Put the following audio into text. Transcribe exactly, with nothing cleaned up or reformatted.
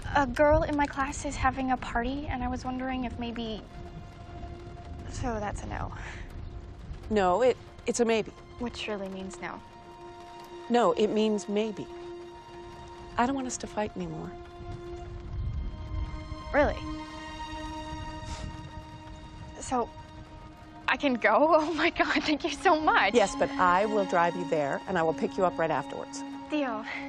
A girl in my class is having a party, and I was wondering if maybe... So that's a no. No, it, it's a maybe. Which really means no. No, it means maybe. I don't want us to fight anymore. Really? So, I can go? Oh my God, thank you so much. Yes, but I will drive you there, and I will pick you up right afterwards. Theo.